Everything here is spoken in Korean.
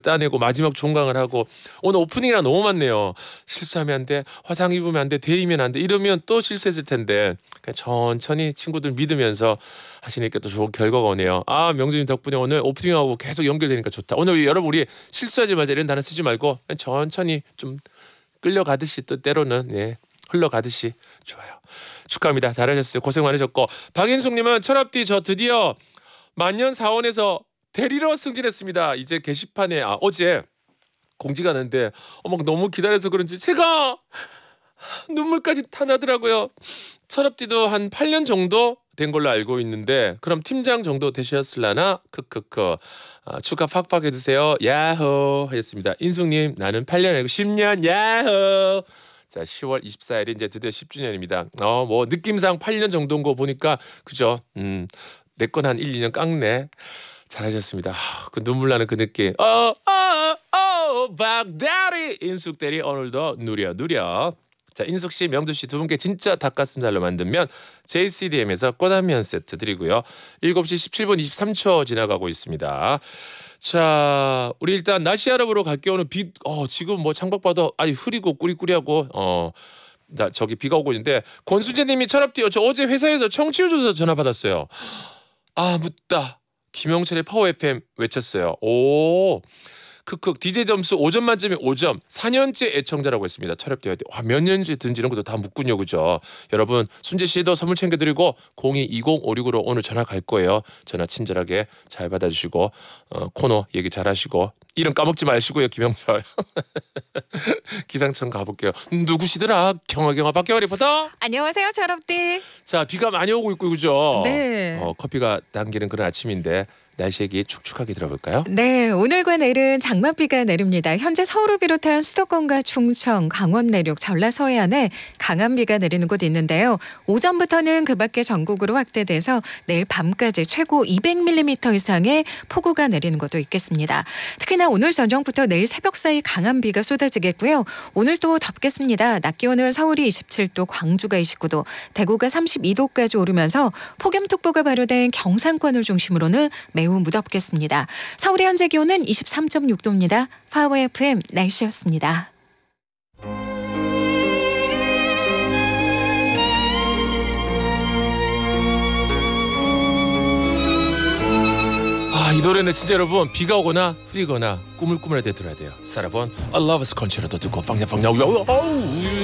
따내고 마지막 종강을 하고 오늘 오프닝이라 너무 많네요. 실수하면 안 돼, 화상 입으면 안 돼, 데이면 안 돼 이러면 또 실수했을 텐데 그냥 천천히 친구들 믿으면서 하시니까 또 좋은 결과가 오네요. 아, 명준님 덕분에 오늘 오프닝하고 계속 연결되니까 좋다. 오늘 여러분 우리 실수하지 말자 이런 단어 쓰지 말고 그냥 천천히 좀 끌려가듯이 또 때로는 흘러가듯이 좋아요. 축하합니다. 잘하셨어요. 고생 많으셨고 박인숙님은 철앞디 저 드디어 만년사원에서 대리로 승진했습니다. 이제 게시판에 어제 공지가 났는데 너무 기다려서 그런지 제가 눈물까지 타나더라고요. 철업디도 한 8년 정도 된 걸로 알고 있는데 그럼 팀장 정도 되셨을라나? 크크크. 축하 팍팍 해주세요. 야호 하셨습니다. 인숙님 나는 8년 아니고 10년 야호. 자 10월 24일이 이제 드디어 10주년입니다. 뭐 느낌상 8년 정도인 거 보니까 그죠? 내 건 한 1, 2년 깎네. 잘하셨습니다. 그 눈물 나는 그 느낌. 박대리 인숙 대리 오늘도 누려. 자 인숙 씨, 명두 씨 두 분께 진짜 닭가슴살로 만든 면 JCDM에서 꼬단면 세트 드리고요. 7시 17분 23초 지나가고 있습니다. 자 우리 일단 날씨 알아보러 갈게요. 오늘 비 지금 뭐 창밖 봐도 흐리고 꾸리꾸리하고 저기 비가 오고 있는데 권수재님이 철업디요. 저 어제 회사에서 청취율 조사 전화 받았어요. 묻다. 김영철의 파워 FM 외쳤어요. 오, 크크. DJ 점수 5점 만점에 5점. 4년째 애청자라고 했습니다. 철업되어야 돼. 몇 년째 든지 이런 것도 다 묻군요, 그죠? 여러분 순재 씨도 선물 챙겨드리고 022056으로 오늘 전화 갈 거예요. 전화 친절하게 잘 받아주시고 코너 얘기 잘하시고 이름 까먹지 마시고요, 김영철. 기상청 가볼게요. 누구시더라? 경화 박경화 리포터. 안녕하세요, 철업디. 자 비가 많이 오고 있고 그죠? 네. 커피가 당기는 그런 아침인데 날씨 얘기 축축하게 들어볼까요? 네, 오늘과 내일은 장맛비가 내립니다. 현재 서울을 비롯한 수도권과 충청, 강원 내륙, 전라 서해안에 강한 비가 내리는 곳이 있는데요. 오전부터는 그 밖에 전국으로 확대돼서 내일 밤까지 최고 200mm 이상의 폭우가 내리는 곳도 있겠습니다. 특히나 오늘 저녁부터 내일 새벽 사이 강한 비가 쏟아지겠고요. 오늘 또 덥겠습니다. 낮 기온은 서울이 27도, 광주가 29도, 대구가 32도까지 오르면서 폭염특보가 발효된 경상권을 중심으로는 매우 무덥겠습니다. 서울의 현재 기온은 23.6도입니다. 파워 FM 날씨였습니다. 이 노래는 진짜 여러분 비가 오거나 흐리거나 꾸물꾸물할 때 들어야 돼요. 사라본 I Love Us 컨체르토 듣고 빵야빵야